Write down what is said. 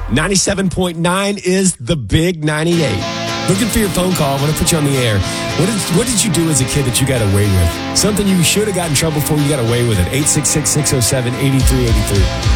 97.9 is the Big 98. Looking for your phone call. I want to put you on the air. What did you do as a kid that you got away with? Something you should have got in trouble for, you got away with it. 866-607-8383.